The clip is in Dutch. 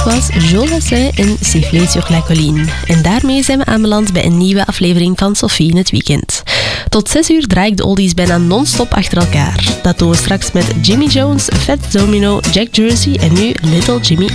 Dat was Jo Lassin in Sifflé sur la Colline. En daarmee zijn we aanbeland bij een nieuwe aflevering van Sophie in het Weekend. Tot 6 uur draai ik de oldies bijna non-stop achter elkaar. Dat doen we straks met Jimmy Jones, Fats Domino, Jack Jersey en nu Little Jimmy